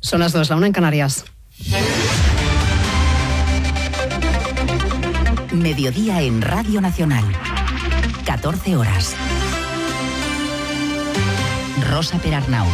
Son las 2, la 1 en Canarias. Mediodía en Radio Nacional. 14 horas. Rosa Perarnau.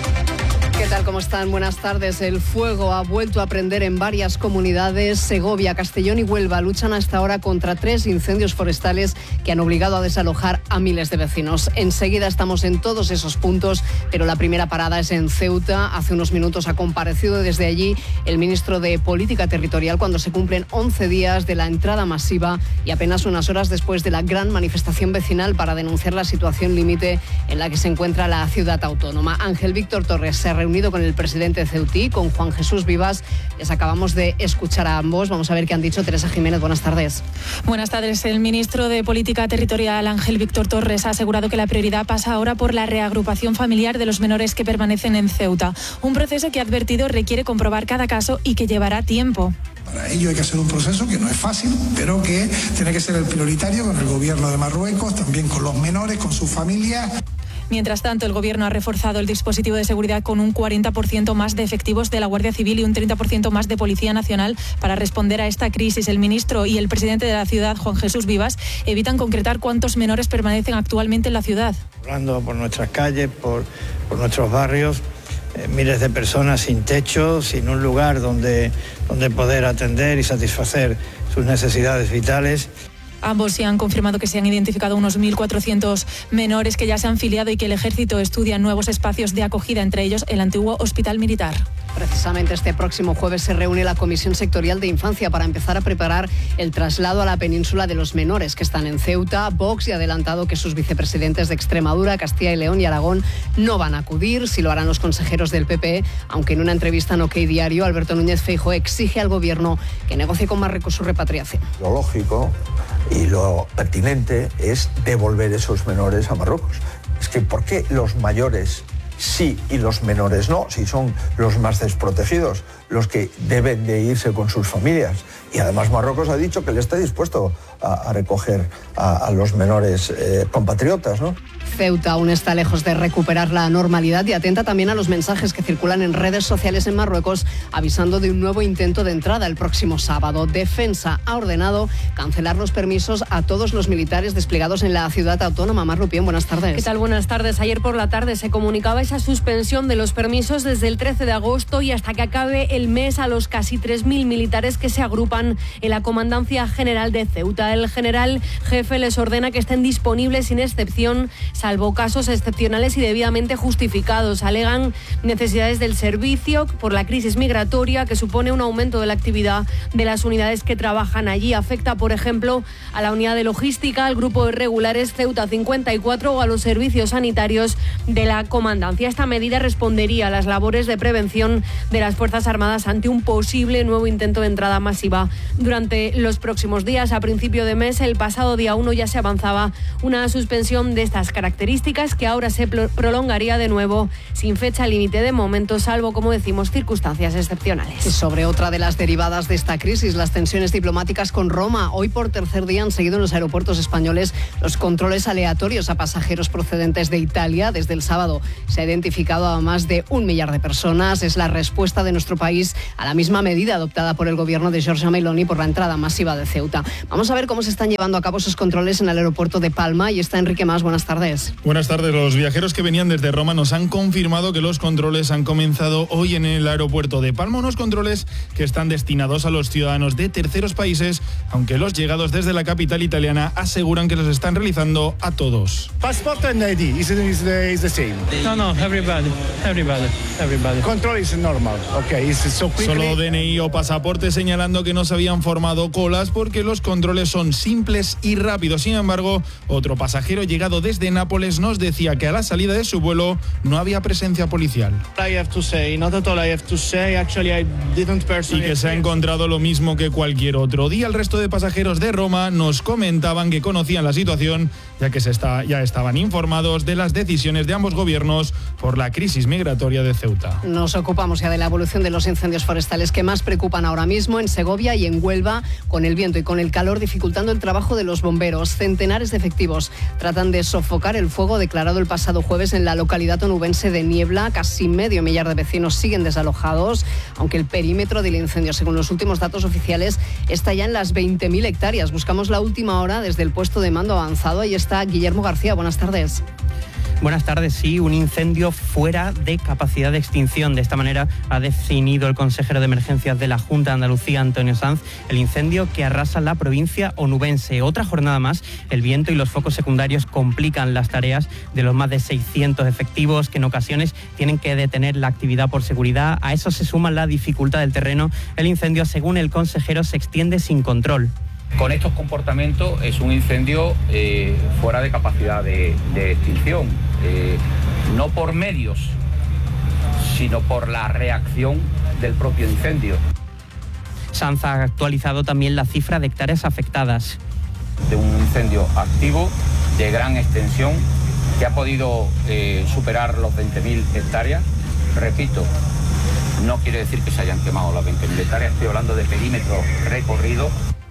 ¿Qué tal? ¿Cómo están? Buenas tardes. El fuego ha vuelto a prender en varias comunidades. Segovia, Castellón y Huelva luchan hasta ahora contra 3 incendios forestales que han obligado a desalojar a miles de vecinos. Enseguida estamos en todos esos puntos, pero la primera parada es en Ceuta. Hace unos minutos ha comparecido desde allí el ministro de Política Territorial cuando se cumplen 11 días de la entrada masiva y apenas unas horas después de la gran manifestación vecinal para denunciar la situación límite en la que se encuentra la ciudad autónoma. Ángel Víctor Torres se ha reunido con el presidente Ceutí, con Juan Jesús Vivas. Les acabamos de escuchar a ambos. Vamos a ver qué han dicho. Teresa Jiménez, buenas tardes. Buenas tardes. El ministro de Política Territorial, Ángel Víctor Torres, ha asegurado que la prioridad pasa ahora por la reagrupación familiar de los menores que permanecen en Ceuta. Un proceso que ha advertido requiere comprobar cada caso y que llevará tiempo. Para ello hay que hacer un proceso que no es fácil, pero que tiene que ser el prioritario con el gobierno de Marruecos, también con los menores, con sus familias. Mientras tanto, el Gobierno ha reforzado el dispositivo de seguridad con un 40% más de efectivos de la Guardia Civil y un 30% más de Policía Nacional para responder a esta crisis. El ministro y el presidente de la ciudad, Juan Jesús Vivas, evitan concretar cuántos menores permanecen actualmente en la ciudad. Hablando por nuestras calles, por nuestros barrios, miles de personas sin techo, sin un lugar donde poder atender y satisfacer sus necesidades vitales. Ambos sí han confirmado que se han identificado unos 1.400 menores que ya se han filiado y que el Ejército estudia nuevos espacios de acogida, entre ellos el antiguo Hospital Militar. Precisamente este próximo jueves se reúne la Comisión Sectorial de Infancia para empezar a preparar el traslado a la península de los menores que están en Ceuta. Vox ha adelantado que sus vicepresidentes de Extremadura, Castilla y León y Aragón no van a acudir. Sí lo harán los consejeros del PP, aunque en una entrevista en OK Diario, Alberto Núñez Feijóo exige al Gobierno que negocie con Marruecos su repatriación. Lo lógico y lo pertinente es devolver esos menores a Marruecos. Es que ¿por qué los mayores sí y los menores no? Si son los más desprotegidos, los que deben de irse con sus familias. Y además Marruecos ha dicho que le está dispuesto a recoger a los menores compatriotas, ¿no? Ceuta aún está lejos de recuperar la normalidad y atenta también a los mensajes que circulan en redes sociales en Marruecos avisando de un nuevo intento de entrada el próximo sábado. Defensa ha ordenado cancelar los permisos a todos los militares desplegados en la ciudad autónoma. Mar Rupién, buenas tardes. ¿Qué tal? Buenas tardes. Ayer por la tarde se comunicaba esa suspensión de los permisos desde el 13 de agosto y hasta que acabe el mes a los casi 3.000 militares que se agrupan en la Comandancia General de Ceuta. El general jefe les ordena que estén disponibles sin excepción, salvo casos excepcionales y debidamente justificados. Alegan necesidades del servicio por la crisis migratoria que supone un aumento de la actividad de las unidades que trabajan allí. Afecta, por ejemplo, a la unidad de logística, al grupo de regulares Ceuta 54 o a los servicios sanitarios de la comandancia. Esta medida respondería a las labores de prevención de las Fuerzas Armadas ante un posible nuevo intento de entrada masiva durante los próximos días. A principio de mes, el pasado día 1, ya se avanzaba una suspensión de estas características que ahora se prolongaría de nuevo sin fecha límite de momento, salvo, como decimos, circunstancias excepcionales. Y sobre otra de las derivadas de esta crisis, las tensiones diplomáticas con Roma. Hoy por tercer día han seguido en los aeropuertos españoles los controles aleatorios a pasajeros procedentes de Italia. Desde el sábado se ha identificado a más de 1 millar de personas. Es la respuesta de nuestro país a la misma medida adoptada por el gobierno de Giorgia Meloni por la entrada masiva de Ceuta. Vamos a ver cómo se están llevando a cabo esos controles en el aeropuerto de Palma. Y está Enrique Mas. Buenas tardes. Buenas tardes. Los viajeros que venían desde Roma nos han confirmado que los controles han comenzado hoy en el aeropuerto de Palma. Unos controles que están destinados a los ciudadanos de terceros países, aunque los llegados desde la capital italiana aseguran que los están realizando a todos. Passport and ID is the same. No, everybody. Control is normal. Okay, it's so quickly. Solo DNI o pasaporte, señalando que no se habían formado colas porque los controles son simples y rápidos. Sin embargo, otro pasajero llegado desde Nápoles nos decía que a la salida de su vuelo no había presencia policial. Y que se ha encontrado lo mismo que cualquier otro día. El resto de pasajeros de Roma nos comentaban que conocían la situación, ya que ya estaban informados de las decisiones de ambos gobiernos por la crisis migratoria de Ceuta. Nos ocupamos ya de la evolución de los incendios forestales que más preocupan ahora mismo en Segovia y en Huelva, con el viento y con el calor dificultando el trabajo de los bomberos. Centenares de efectivos tratan de sofocar el fuego declarado el pasado jueves en la localidad onubense de Niebla. Casi medio millar de vecinos siguen desalojados, aunque el perímetro del incendio, según los últimos datos oficiales, está ya en las 20.000 hectáreas. Buscamos la última hora desde el puesto de mando avanzado. Ahí está Guillermo García. Buenas tardes. Buenas tardes. Sí, un incendio fuera de capacidad de extinción. De esta manera ha definido el consejero de emergencias de la Junta de Andalucía, Antonio Sanz, el incendio que arrasa la provincia onubense. Otra jornada más, el viento y los focos secundarios complican las tareas de los más de 600 efectivos que en ocasiones tienen que detener la actividad por seguridad. A eso se suma la dificultad del terreno. El incendio, según el consejero, se extiende sin control. Con estos comportamientos es un incendio fuera de capacidad de extinción, no por medios, sino por la reacción del propio incendio. Sanz ha actualizado también la cifra de hectáreas afectadas. De un incendio activo, de gran extensión, que ha podido superar los 20.000 hectáreas. Repito, no quiere decir que se hayan quemado las 20.000 hectáreas, estoy hablando de perímetro recorrido.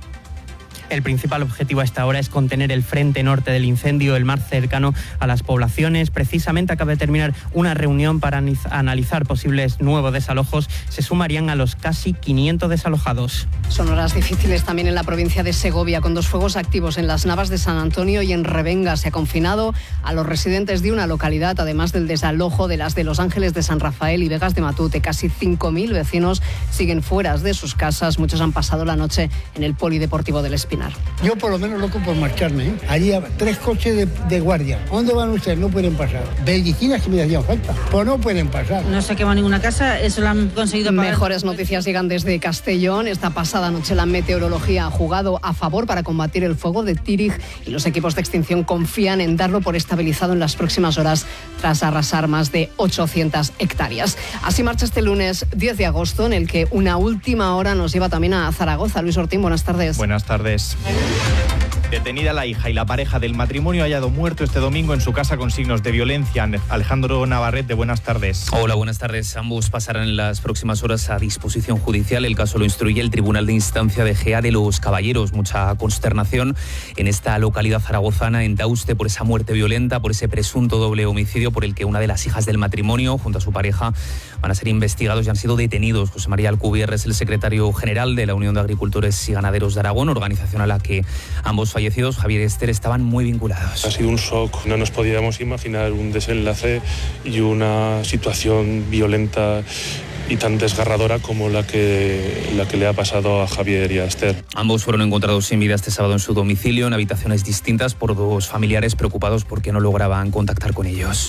El principal objetivo a esta hora es contener el frente norte del incendio, el más cercano a las poblaciones. Precisamente acaba de terminar una reunión para analizar posibles nuevos desalojos. Se sumarían a los casi 500 desalojados. Son horas difíciles también en la provincia de Segovia, con 2 fuegos activos en las Navas de San Antonio y en Revenga. Se ha confinado a los residentes de una localidad, además del desalojo de las de Los Ángeles de San Rafael y Vegas de Matute. Casi 5.000 vecinos siguen fuera de sus casas. Muchos han pasado la noche en el Polideportivo del Espinar. Yo por lo menos loco por marcharme, ¿eh? Allí 3 coches de guardia. ¿Dónde van ustedes? No pueden pasar. Medicinas que me hacían falta, pues no pueden pasar. No se ha quemado ninguna casa, eso lo han conseguido pagar. Mejores noticias llegan desde Castellón. Esta pasada noche la meteorología ha jugado a favor para combatir el fuego de Tírig y los equipos de extinción confían en darlo por estabilizado en las próximas horas tras arrasar más de 800 hectáreas. Así marcha este lunes 10 de agosto, en el que una última hora nos lleva también a Zaragoza. Luis Ortín, buenas tardes. Buenas tardes. Detenida la hija y la pareja del matrimonio hallado muerto este domingo en su casa con signos de violencia. Alejandro Navarrete, buenas tardes. Hola, buenas tardes. Ambos pasarán en las próximas horas a disposición judicial. El caso lo instruye el Tribunal de Instancia de Gea de los Caballeros. Mucha consternación en esta localidad zaragozana, en Dauste, por esa muerte violenta, por ese presunto doble homicidio por el que una de las hijas del matrimonio, junto a su pareja, van a ser investigados y han sido detenidos. José María Alcubierre es el secretario general de la Unión de Agricultores y Ganaderos de Aragón, organización a la que ambos fallecidos, Javier y Esther, estaban muy vinculados. Ha sido un shock, no nos podíamos imaginar un desenlace y una situación violenta y tan desgarradora como la que le ha pasado a Javier y a Esther. Ambos fueron encontrados sin vida este sábado en su domicilio, en habitaciones distintas, por 2 familiares preocupados porque no lograban contactar con ellos.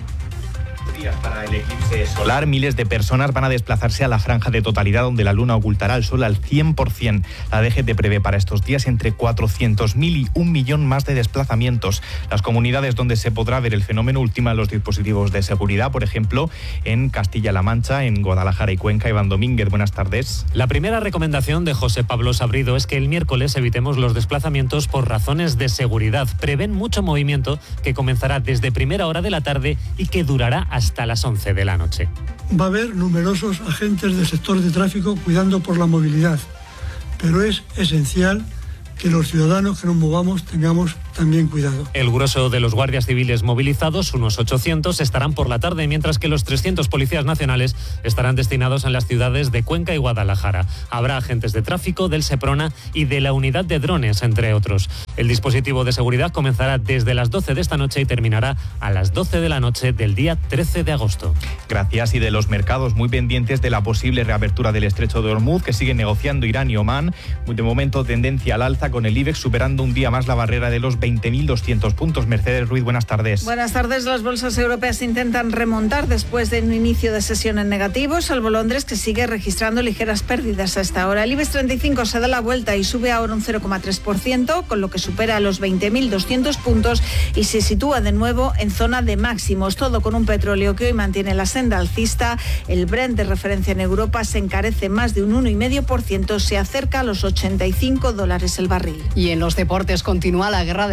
Para el eclipse solar, miles de personas van a desplazarse a la franja de totalidad donde la luna ocultará el sol al 100%. La DGT prevé para estos días entre 400.000 y 1 millón más de desplazamientos. Las comunidades donde se podrá ver el fenómeno ultiman los dispositivos de seguridad, por ejemplo, en Castilla-La Mancha, en Guadalajara y Cuenca. Iván Domínguez, buenas tardes. La primera recomendación de José Pablo Sabrido es que el miércoles evitemos los desplazamientos por razones de seguridad. Prevén mucho movimiento que comenzará desde primera hora de la tarde y que durará hasta las 11 de la noche. Va a haber numerosos agentes del sector de tráfico cuidando por la movilidad, pero es esencial que los ciudadanos que nos movamos tengamos también cuidado. El grueso de los guardias civiles movilizados, unos 800, estarán por la tarde, mientras que los 300 policías nacionales estarán destinados en las ciudades de Cuenca y Guadalajara. Habrá agentes de tráfico, del Seprona y de la unidad de drones, entre otros. El dispositivo de seguridad comenzará desde las 12 de esta noche y terminará a las 12 de la noche del día 13 de agosto. Gracias. Y de los mercados, muy pendientes de la posible reapertura del estrecho de Hormuz, que siguen negociando Irán y Omán. De momento, tendencia al alza, con el IBEX superando un día más la barrera de los 20.200 puntos. Mercedes Ruiz, buenas tardes. Buenas tardes. Las bolsas europeas intentan remontar después de un inicio de sesión en negativo, salvo Londres, que sigue registrando ligeras pérdidas hasta ahora. El IBEX 35 se da la vuelta y sube ahora un 0,3%, con lo que supera los 20.200 puntos y se sitúa de nuevo en zona de máximos. Todo con un petróleo que hoy mantiene la senda alcista. El Brent, de referencia en Europa, se encarece más de un 1,5%, se acerca a los $85 el barril. Y en los deportes continúa la guerra del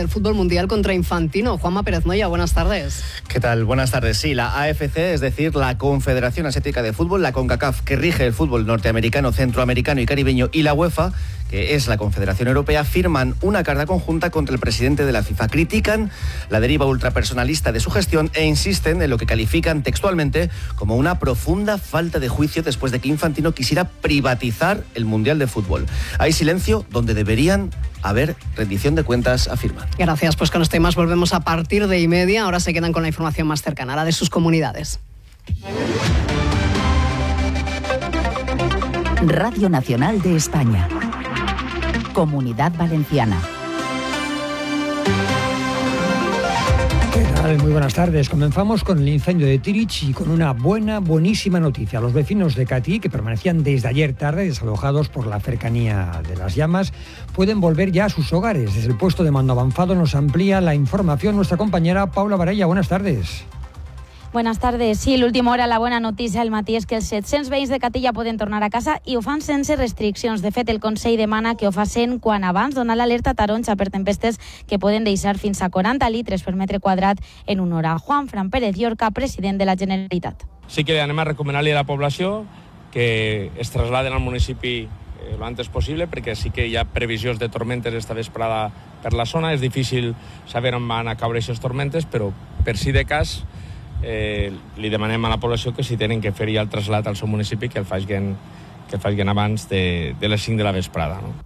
del fútbol mundial contra Infantino. Juanma Pérez Noya, buenas tardes. ¿Qué tal? Buenas tardes. Sí, la AFC, es decir, la Confederación Asiática de Fútbol, la CONCACAF, que rige el fútbol norteamericano, centroamericano y caribeño, y la UEFA, que es la Confederación Europea, firman una carta conjunta contra el presidente de la FIFA. Critican la deriva ultrapersonalista de su gestión e insisten en lo que califican textualmente como una profunda falta de juicio después de que Infantino quisiera privatizar el Mundial de Fútbol. Hay silencio donde deberían haber rendición de cuentas, afirman. Gracias, pues con esto y más volvemos a partir de 1:30. Ahora se quedan con la información más cercana, la de sus comunidades. Radio Nacional de España. Comunidad Valenciana. Muy buenas tardes. Comenzamos con el incendio de Tirich y con una buenísima noticia. Los vecinos de Catí, que permanecían desde ayer tarde desalojados por la cercanía de las llamas, pueden volver ya a sus hogares. Desde el puesto de mando avanzado nos amplía la información nuestra compañera Paula Varella. Buenas tardes. Buenas tardes. Sí, l'última hora la bona notícia al matí és que els 700 veïns de Catí ja poden tornar a casa i ho fan sense restriccions. De fet, el Consell demana que ho facin quan abans donar l'alerta taronja per tempestes que poden deixar fins a 40 litres per metre quadrat en una hora. Juan Fran Pérez Llorca, president de la Generalitat. Sí que anem a recomanar-li a la població que es traslladen al municipi lo antes possible, perquè sí que hi ha previsions de tormentes esta vesprada per la zona. És difícil saber on van a caure aquestes tormentes, però per si de cas li demanem a la població que si tenen que fer ja el trasllat al seu municipi que el facin abans de les 5 de la vesprada, no?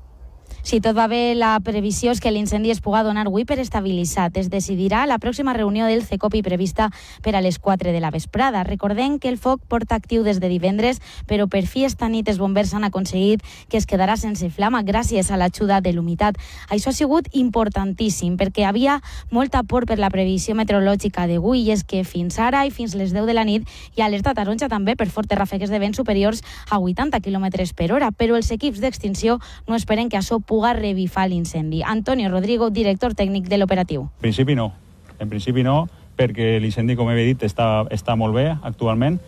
Si tot va bé, la previsió és que l'incendi es puga donar avui per estabilitzat. Es decidirà a la pròxima reunió del CECOPI prevista per a les 4 de la vesprada. Recordem que el foc porta actiu des de divendres, però per fi esta nit els bombers han aconseguit que es quedarà sense flama gràcies a l'ajuda de l'humitat. Això ha sigut importantíssim perquè havia molta por per la previsió meteorològica d'avui i és que fins ara i fins les 10 de la nit hi ha alerta taronja també per fortes ràfegues de vent superiors a 80 km per hora, però els equips d'extinció no esperen que això puga revifar l'incendi. Antonio Rodrigo, director tècnic de l'operatiu. En principi no, perquè l'incendi, com he dit, està molt bé actualment,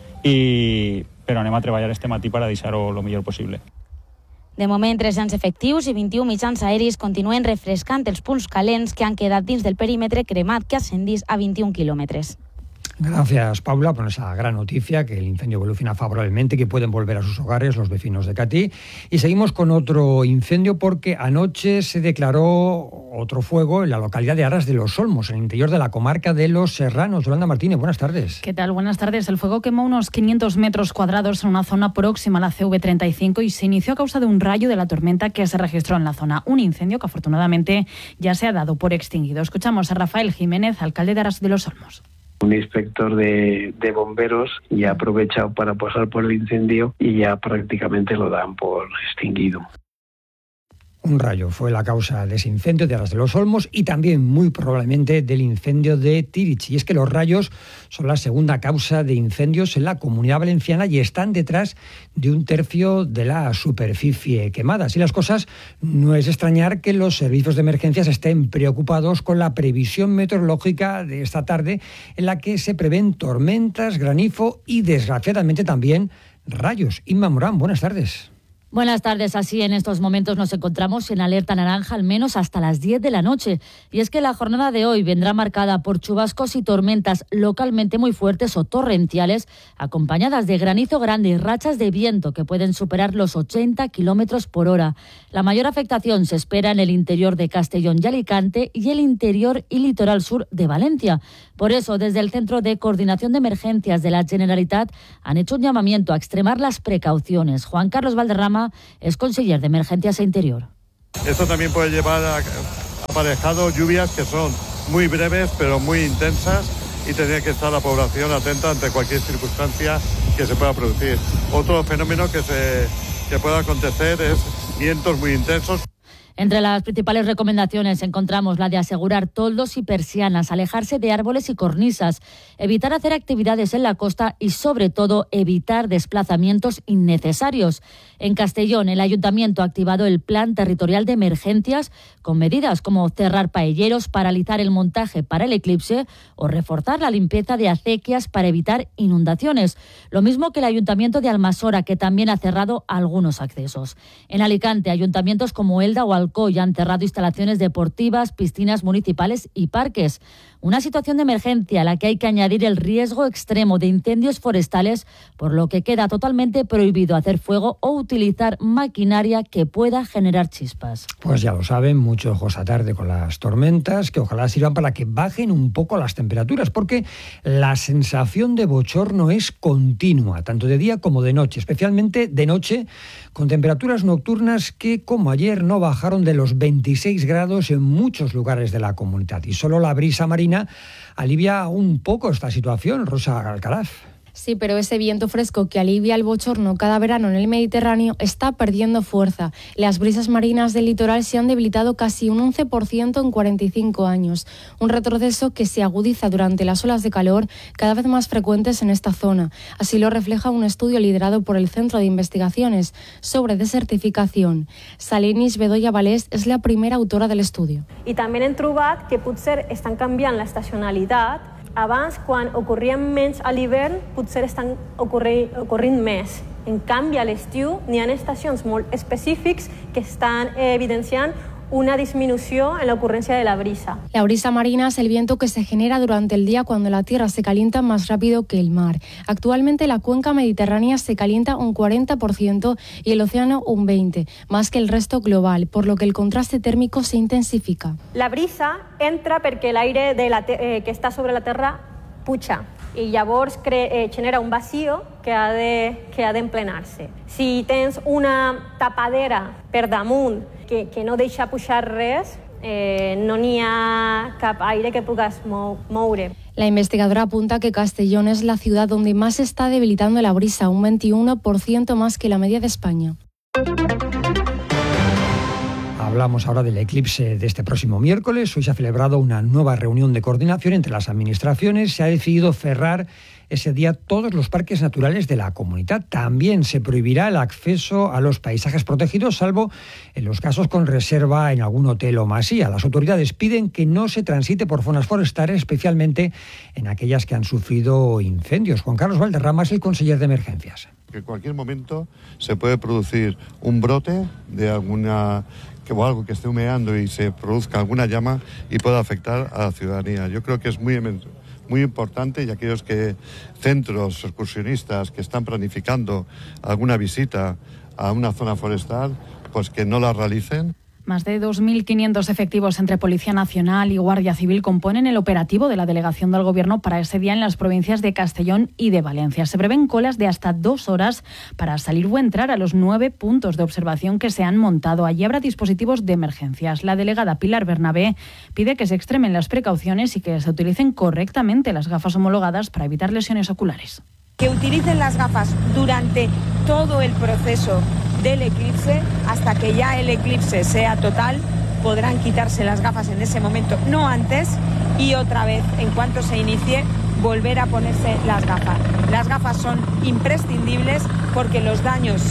però anem a treballar este matí per a deixar-ho el millor possible. De moment, 300 efectius i 21 mitjans aeris continuen refrescant els punts calents que han quedat dins del perímetre cremat que ascendís a 21 quilòmetres. Gracias, Paula, por esa gran noticia, que el incendio evoluciona favorablemente, que pueden volver a sus hogares los vecinos de Catí. Y seguimos con otro incendio porque anoche se declaró otro fuego en la localidad de Aras de los Olmos, en el interior de la comarca de Los Serranos. Yolanda Martínez, buenas tardes. ¿Qué tal? Buenas tardes. El fuego quemó unos 500 metros cuadrados en una zona próxima a la CV35 y se inició a causa de un rayo de la tormenta que se registró en la zona. Un incendio que afortunadamente ya se ha dado por extinguido. Escuchamos a Rafael Jiménez, alcalde de Aras de los Olmos. Un inspector de bomberos ya ha aprovechado para pasar por el incendio y ya prácticamente lo dan por extinguido. Un rayo fue la causa de ese incendio de Aras de los Olmos y también muy probablemente del incendio de Tirich. Y es que los rayos son la segunda causa de incendios en la Comunidad Valenciana y están detrás de 1/3 de la superficie quemada. Así las cosas, no es extrañar que los servicios de emergencias estén preocupados con la previsión meteorológica de esta tarde, en la que se prevén tormentas, granizo y desgraciadamente también rayos. Inma Morán, buenas tardes. Buenas tardes. Así, en estos momentos nos encontramos en alerta naranja al menos hasta las 10 de la noche. Y es que la jornada de hoy vendrá marcada por chubascos y tormentas localmente muy fuertes o torrenciales, acompañadas de granizo grande y rachas de viento que pueden superar los 80 kilómetros por hora. La mayor afectación se espera en el interior de Castellón y Alicante y el interior y litoral sur de Valencia. Por eso, desde el Centro de Coordinación de Emergencias de la Generalitat han hecho un llamamiento a extremar las precauciones. Juan Carlos Valderrama es conseller de Emergencias e Interior. Esto también puede llevar aparejado lluvias que son muy breves pero muy intensas y tendría que estar la población atenta ante cualquier circunstancia que se pueda producir. Otro fenómeno que pueda acontecer es vientos muy intensos. Entre las principales recomendaciones encontramos la de asegurar toldos y persianas, alejarse de árboles y cornisas, evitar hacer actividades en la costa y, sobre todo, evitar desplazamientos innecesarios. En Castellón, el Ayuntamiento ha activado el Plan Territorial de Emergencias con medidas como cerrar paelleros, paralizar el montaje para el eclipse o reforzar la limpieza de acequias para evitar inundaciones. Lo mismo que el Ayuntamiento de Almasora, que también ha cerrado algunos accesos. En Alicante, ayuntamientos como Elda o Alcoy Alcorcó y han cerrado instalaciones deportivas, piscinas municipales y parques. Una situación de emergencia a la que hay que añadir el riesgo extremo de incendios forestales, por lo que queda totalmente prohibido hacer fuego o utilizar maquinaria que pueda generar chispas. Pues ya lo saben, mucho ojo esta tarde con las tormentas, que ojalá sirvan para que bajen un poco las temperaturas, porque la sensación de bochorno es continua, tanto de día como de noche, especialmente de noche, con temperaturas nocturnas que, como ayer, no bajaron de los 26 grados en muchos lugares de la comunidad. Y solo la brisa marina alivia un poco esta situación, Rosa Alcaraz. Sí, pero ese viento fresco que alivia el bochorno cada verano en el Mediterráneo está perdiendo fuerza. Las brisas marinas del litoral se han debilitado casi un 11% en 45 años. Un retroceso que se agudiza durante las olas de calor cada vez más frecuentes en esta zona. Así lo refleja un estudio liderado por el Centro de Investigaciones sobre Desertificación. Salinis Bedoya Valés és la primera autora del estudio. I també hem trobat que potser estan canviant l'estacionalitat. Abans, quan ocorrien menys a l'hivern, potser estan ocorrint més. En canvi, a l'estiu n'hi ha estacions molt específics que estan evidenciant una disminución en la ocurrencia de la brisa. La brisa marina es el viento que se genera durante el día cuando la tierra se calienta más rápido que el mar. Actualmente la cuenca mediterránea se calienta un 40% y el océano un 20%, más que el resto global, por lo que el contraste térmico se intensifica. La brisa entra perquè l'aire que està sobre la terra puja i llavors genera un vacío que ha d'emplenar-se. Si tens una tapadera per damunt que no deixa pujar res, no n'hi ha cap aire que pugues moure. La investigadora apunta que Castellón es la ciudad donde más se está debilitando la brisa, un 21% más que la media de España. Hablamos ahora del eclipse de este próximo miércoles. Hoy se ha celebrado una nueva reunión de coordinación entre las administraciones. Se ha decidido cerrar ese día todos los parques naturales de la comunidad. También se prohibirá el acceso a los paisajes protegidos, salvo en los casos con reserva en algún hotel o masía. Las autoridades piden que no se transite por zonas forestales, especialmente en aquellas que han sufrido incendios. Juan Carlos Valderrama es el conseller de Emergencias. Que en cualquier momento se puede producir un brote de o algo que esté humeando y se produzca alguna llama y pueda afectar a la ciudadanía. Yo creo que es muy importante, y aquellos centros excursionistas que están planificando alguna visita a una zona forestal, pues que no la realicen. Más de 2.500 efectivos entre Policía Nacional y Guardia Civil componen el operativo de la delegación del Gobierno para ese día en las provincias de Castellón y de Valencia. Se prevén colas de hasta 2 horas para salir o entrar a los 9 puntos de observación que se han montado. Allí habrá dispositivos de emergencias. La delegada Pilar Bernabé pide que se extremen las precauciones y que se utilicen correctamente las gafas homologadas para evitar lesiones oculares. Que utilicen las gafas durante todo el proceso del eclipse, hasta que ya el eclipse sea total, podrán quitarse las gafas en ese momento, no antes, y otra vez, en cuanto se inicie, volver a ponerse las gafas. Las gafas son imprescindibles porque los daños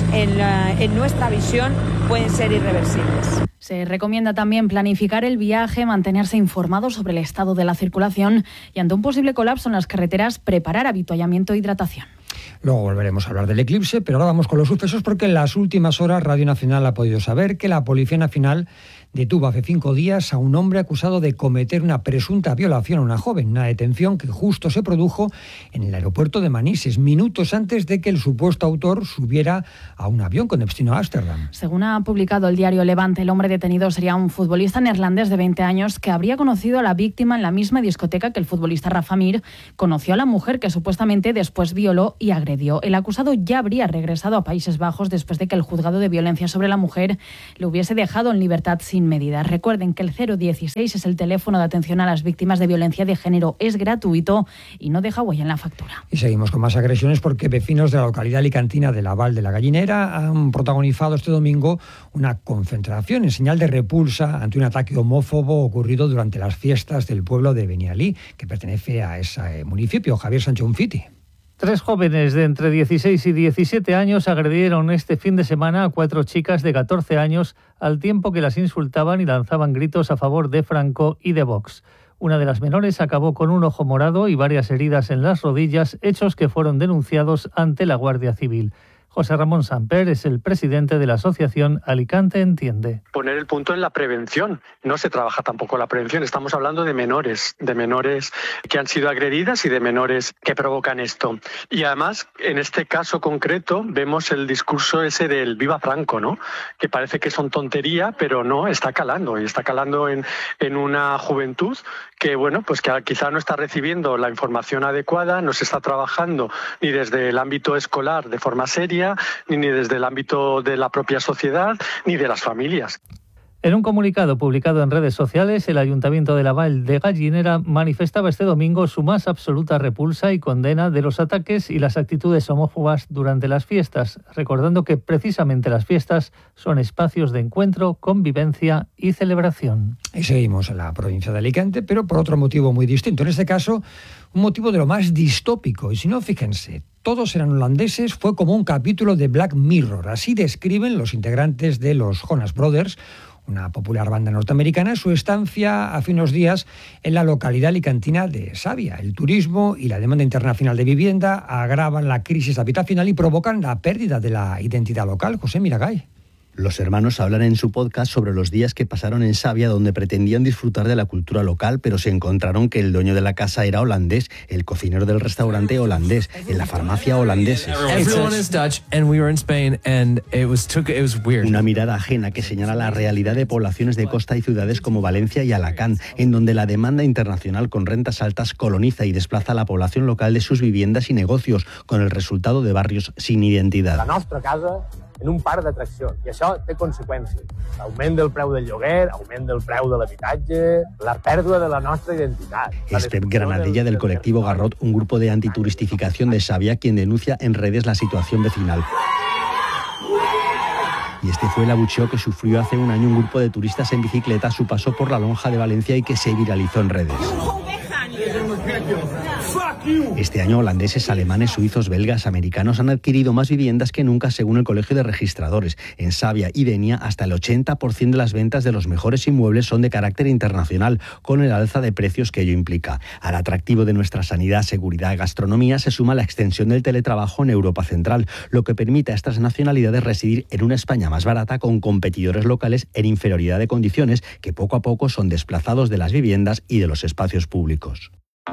en nuestra visión pueden ser irreversibles. Se recomienda también planificar el viaje, mantenerse informado sobre el estado de la circulación y, ante un posible colapso en las carreteras, preparar avituallamiento e hidratación. Luego volveremos a hablar del eclipse, pero ahora vamos con los sucesos, porque en las últimas horas Radio Nacional ha podido saber que la Policía Nacional detuvo hace 5 días a un hombre acusado de cometer una presunta violación a una joven, una detención que justo se produjo en el aeropuerto de Manises, minutos antes de que el supuesto autor subiera a un avión con destino a Ámsterdam. Según ha publicado el diario Levante, el hombre detenido sería un futbolista neerlandés de 20 años que habría conocido a la víctima en la misma discoteca que el futbolista Rafa Mir conoció a la mujer que supuestamente después violó y agredió. El acusado ya habría regresado a Países Bajos después de que el juzgado de violencia sobre la mujer le hubiese dejado en libertad sin medidas. Recuerden que el 016 es el teléfono de atención a las víctimas de violencia de género. Es gratuito y no deja huella en la factura. Y seguimos con más agresiones, porque vecinos de la localidad alicantina de Laval de la Gallinera han protagonizado este domingo una concentración en señal de repulsa ante un ataque homófobo ocurrido durante las fiestas del pueblo de Benialí, que pertenece a ese municipio. Javier Sánchez Unfiti. 3 jóvenes de entre 16 y 17 años agredieron este fin de semana a 4 chicas de 14 años al tiempo que las insultaban y lanzaban gritos a favor de Franco y de Vox. Una de las menores acabó con un ojo morado y varias heridas en las rodillas, hechos que fueron denunciados ante la Guardia Civil. José Ramón Samper es el presidente de la asociación Alicante Entiende. Poner el punto en la prevención. No se trabaja tampoco la prevención. Estamos hablando de menores que han sido agredidas y de menores que provocan esto. Y además, en este caso concreto, vemos el discurso ese del Viva Franco, ¿no? Que parece que son tontería, pero no, está calando. Y está calando en una juventud que, bueno, pues que quizá no está recibiendo la información adecuada, no se está trabajando ni desde el ámbito escolar de forma seria, ni desde el ámbito de la propia sociedad, ni de las familias. En un comunicado publicado en redes sociales, el Ayuntamiento de la Vall de Gallinera manifestaba este domingo su más absoluta repulsa y condena de los ataques y las actitudes homófobas durante las fiestas, recordando que precisamente las fiestas son espacios de encuentro, convivencia y celebración. Y seguimos en la provincia de Alicante, pero por otro motivo muy distinto. En este caso, un motivo de lo más distópico. Y si no, fíjense, todos eran holandeses, fue como un capítulo de Black Mirror. Así describen los integrantes de los Jonas Brothers, una popular banda norteamericana, su estancia hace unos días en la localidad alicantina de Savia. El turismo y la demanda internacional de vivienda agravan la crisis habitacional y provocan la pérdida de la identidad local. José Miragay. Los hermanos hablan en su podcast sobre los días que pasaron en Savia, donde pretendían disfrutar de la cultura local, pero se encontraron que el dueño de la casa era holandés, el cocinero del restaurante holandés, en la farmacia holandeses. Una mirada ajena que señala la realidad de poblaciones de costa y ciudades como Valencia y Alacant, en donde la demanda internacional con rentas altas coloniza y desplaza a la población local de sus viviendas y negocios, con el resultado de barrios sin identidad. La nostra casa en un parc d'atraccions, i això té conseqüències. Augment del preu del lloguer, augment del preu de l'habitatge, la pèrdua de la nostra identitat. Es Pep Granadella del colectivo Garrot, un grupo de antituristificación de Savia, quien denuncia en redes la situación vecinal. Y este fue el abucheo que sufrió hace un año un grupo de turistas en bicicleta a su paso por la lonja de Valencia y que se viralizó en redes. Este año holandeses, alemanes, suizos, belgas, americanos han adquirido más viviendas que nunca según el Colegio de Registradores. En Savia y Denia, hasta el 80% de las ventas de los mejores inmuebles son de carácter internacional, con el alza de precios que ello implica. Al atractivo de nuestra sanidad, seguridad y gastronomía se suma la extensión del teletrabajo en Europa Central, lo que permite a estas nacionalidades residir en una España más barata con competidores locales en inferioridad de condiciones que poco a poco son desplazados de las viviendas y de los espacios públicos.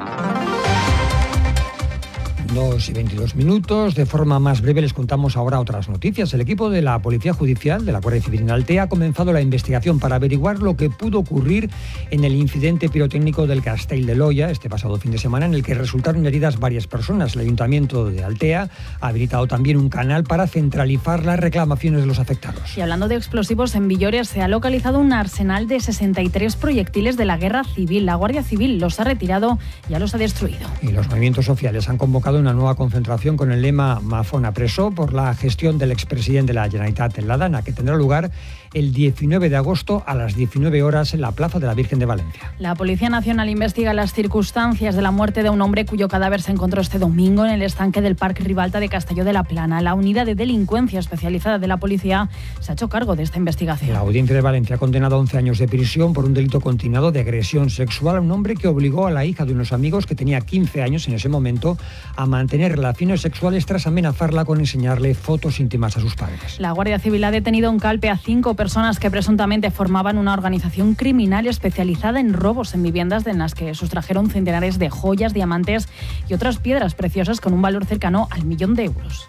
2:22. De forma más breve les contamos ahora otras noticias. El equipo de la Policía Judicial de la Guardia Civil en Altea ha comenzado la investigación para averiguar lo que pudo ocurrir en el incidente pirotécnico del Castell de Loya este pasado fin de semana, en el que resultaron heridas varias personas. El Ayuntamiento de Altea ha habilitado también un canal para centralizar las reclamaciones de los afectados. Y hablando de explosivos, en Villores se ha localizado un arsenal de 63 proyectiles de la Guerra Civil. La Guardia Civil los ha retirado, ya los ha destruido. Y los movimientos sociales han convocado una nueva concentración con el lema Mafona Presó por la gestión del expresidente de la Generalitat en la Dana, que tendrá lugar el 19 de agosto a las 19 horas en la Plaza de la Virgen de Valencia. La Policía Nacional investiga las circunstancias de la muerte de un hombre cuyo cadáver se encontró este domingo en el estanque del Parque Ribalta de Castelló de la Plana. La unidad de delincuencia especializada de la policía se ha hecho cargo de esta investigación. La Audiencia de Valencia ha condenado a 11 años de prisión por un delito continuado de agresión sexual a un hombre que obligó a la hija de unos amigos, que tenía 15 años en ese momento, a mantener relaciones sexuales tras amenazarla con enseñarle fotos íntimas a sus padres. La Guardia Civil ha detenido en Calpe a 5 personas que presuntamente formaban una organización criminal especializada en robos en viviendas, en las que sustrajeron centenares de joyas, diamantes y otras piedras preciosas con un valor cercano al 1.000.000 de euros.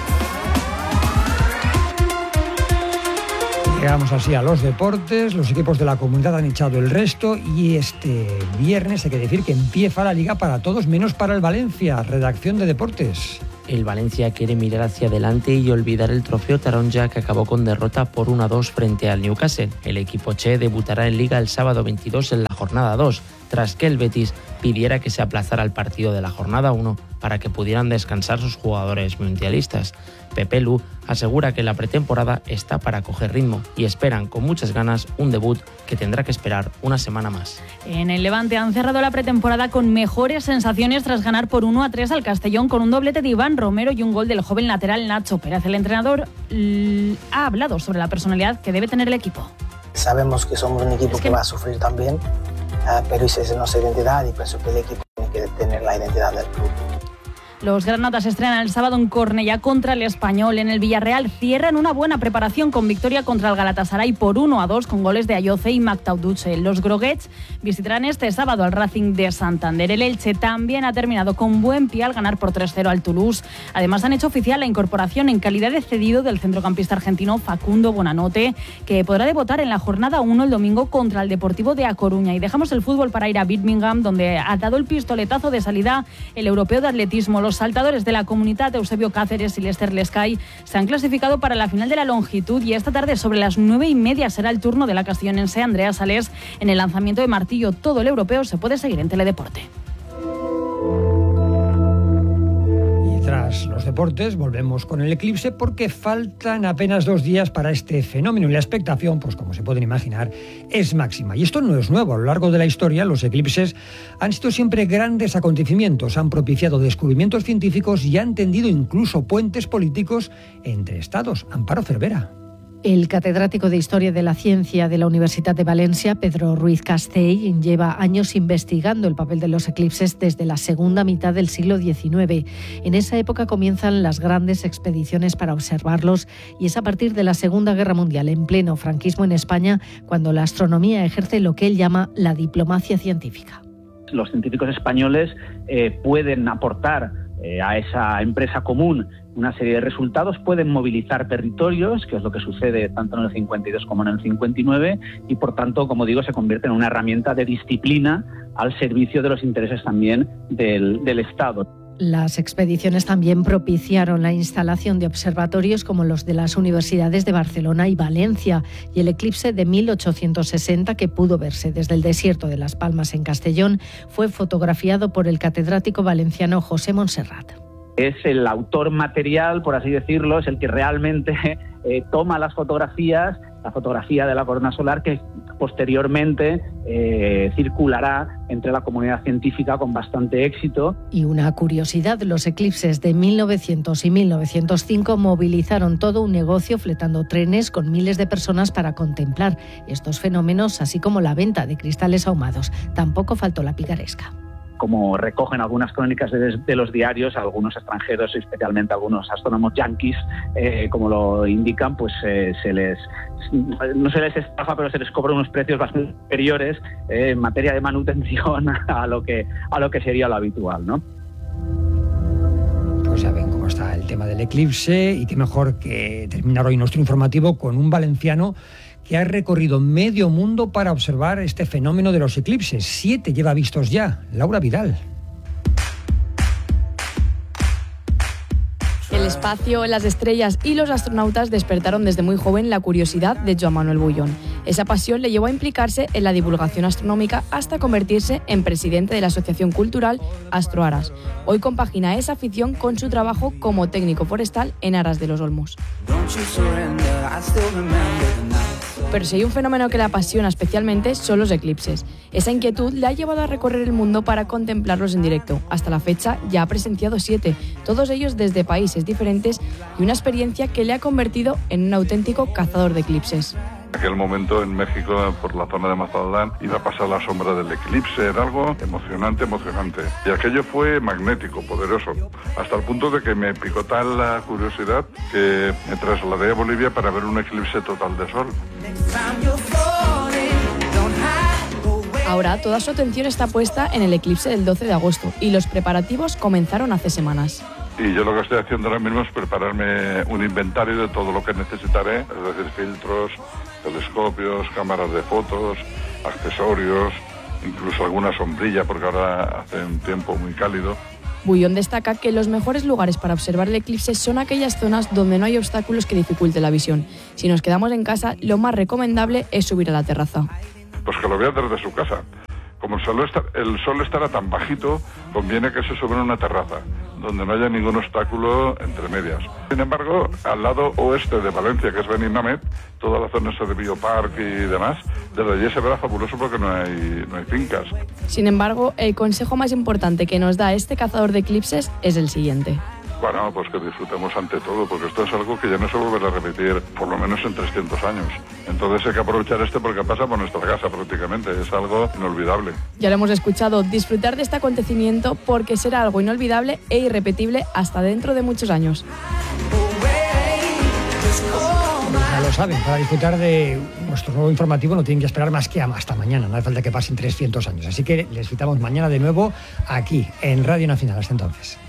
Llegamos así a los deportes. Los equipos de la Comunidad han echado el resto y este viernes hay que decir que empieza la Liga para todos menos para el Valencia. Redacción de Deportes. El Valencia quiere mirar hacia adelante y olvidar el trofeo Taronja, que acabó con derrota por 1-2 frente al Newcastle. El equipo che debutará en Liga el sábado 22 en la jornada 2, tras que el Betis pidiera que se aplazara el partido de la jornada 1 para que pudieran descansar sus jugadores mundialistas. Pepe Lu asegura que la pretemporada está para coger ritmo y esperan con muchas ganas un debut que tendrá que esperar una semana más. En el Levante han cerrado la pretemporada con mejores sensaciones tras ganar por 1-3 al Castellón, con un doblete de Iván Romero y un gol del joven lateral Nacho Pérez. El entrenador ha hablado sobre la personalidad que debe tener el equipo. Sabemos que somos un equipo que va a sufrir también, pero esa es nuestra identidad y pienso que el equipo tiene que tener la identidad del club. Los granotas estrenan el sábado en Cornellá contra el Español. En el Villarreal cierran una buena preparación con victoria contra el Galatasaray por 1-2 con goles de Ayoce y Mactauduche. Los groguets visitarán este sábado al Racing de Santander. El Elche también ha terminado con buen pie al ganar por 3-0 al Toulouse. Además han hecho oficial la incorporación en calidad de cedido del centrocampista argentino Facundo Bonanote, que podrá debutar en la jornada 1 el domingo contra el Deportivo de A Coruña. Y dejamos el fútbol para ir a Birmingham, donde ha dado el pistoletazo de salida el europeo de atletismo. Los saltadores de la comunidad de Eusebio Cáceres y Lester Lescay se han clasificado para la final de la longitud y esta tarde sobre las 9:30 será el turno de la castellonense Andrea Sales en el lanzamiento de martillo. Todo el europeo se puede seguir en Teledeporte. Tras los deportes, volvemos con el eclipse porque faltan apenas 2 días para este fenómeno y la expectación, pues como se pueden imaginar, es máxima. Y esto no es nuevo. A lo largo de la historia, los eclipses han sido siempre grandes acontecimientos, han propiciado descubrimientos científicos y han tendido incluso puentes políticos entre estados. Amparo Cervera. El catedrático de Historia de la Ciencia de la Universidad de Valencia, Pedro Ruiz Castell, lleva años investigando el papel de los eclipses desde la segunda mitad del siglo XIX. En esa época comienzan las grandes expediciones para observarlos y es a partir de la Segunda Guerra Mundial, en pleno franquismo en España, cuando la astronomía ejerce lo que él llama la diplomacia científica. Los científicos españoles pueden aportar a esa empresa común una serie de resultados, pueden movilizar territorios, que es lo que sucede tanto en el 52 como en el 59, y por tanto, como digo, se convierte en una herramienta de disciplina al servicio de los intereses también del Estado. Las expediciones también propiciaron la instalación de observatorios como los de las universidades de Barcelona y Valencia, y el eclipse de 1860, que pudo verse desde el desierto de Las Palmas en Castellón, fue fotografiado por el catedrático valenciano José Montserrat. Es el autor material, por así decirlo, es el que realmente toma las fotografías, la fotografía de la corona solar, que posteriormente circulará entre la comunidad científica con bastante éxito. Y una curiosidad, los eclipses de 1900 y 1905 movilizaron todo un negocio fletando trenes con miles de personas para contemplar estos fenómenos, así como la venta de cristales ahumados. Tampoco faltó la picaresca. Como recogen algunas crónicas de los diarios, algunos extranjeros, especialmente algunos astrónomos yanquis, como lo indican, pues no se les estafa, pero se les cobra unos precios bastante superiores en materia de manutención a lo que sería lo habitual, ¿no? Pues ya ven cómo está el tema del eclipse, y qué mejor que terminar hoy nuestro informativo con un valenciano que ha recorrido medio mundo para observar este fenómeno de los eclipses. 7 lleva vistos ya. Laura Vidal. El espacio, las estrellas y los astronautas despertaron desde muy joven la curiosidad de Joan Manuel Bullón. Esa pasión le llevó a implicarse en la divulgación astronómica hasta convertirse en presidente de la asociación cultural Astroaras. Hoy compagina esa afición con su trabajo como técnico forestal en Aras de los Olmos. Pero si hay un fenómeno que le apasiona especialmente, son los eclipses. Esa inquietud le ha llevado a recorrer el mundo para contemplarlos en directo. Hasta la fecha ya ha presenciado 7, todos ellos desde países diferentes, y una experiencia que le ha convertido en un auténtico cazador de eclipses. En aquel momento en México, por la zona de Mazatlan, iba a pasar la sombra del eclipse, era algo emocionante. Y aquello fue magnético, poderoso, hasta el punto de que me picó tal la curiosidad que me trasladé a Bolivia para ver un eclipse total de sol. Ahora toda su atención está puesta en el eclipse del 12 de agosto y los preparativos comenzaron hace semanas. Y yo lo que estoy haciendo ahora mismo es prepararme un inventario de todo lo que necesitaré, es decir, filtros, telescopios, cámaras de fotos, accesorios, incluso alguna sombrilla, porque ahora hace un tiempo muy cálido. Bullón destaca que los mejores lugares para observar el eclipse son aquellas zonas donde no hay obstáculos que dificulten la visión. Si nos quedamos en casa, lo más recomendable es subir a la terraza. Pues que lo vea desde su casa. Como el sol estará tan bajito, conviene que se suba en una terraza, donde no haya ningún obstáculo entre medias. Sin embargo, al lado oeste de Valencia, que es Benimnamet, toda la zona de Biopark y demás, desde allí se verá fabuloso porque no hay fincas. Sin embargo, el consejo más importante que nos da este cazador de eclipses es el siguiente. Bueno, pues que disfrutemos ante todo, porque esto es algo que ya no se volverá a repetir por lo menos en 300 años. Entonces hay que aprovechar porque pasa por nuestra casa prácticamente, es algo inolvidable. Ya lo hemos escuchado, disfrutar de este acontecimiento porque será algo inolvidable e irrepetible hasta dentro de muchos años. Ya lo saben, para disfrutar de nuestro nuevo informativo no tienen que esperar más que hasta mañana, no hace falta que pasen 300 años. Así que les citamos mañana de nuevo aquí en Radio Nacional. Hasta entonces.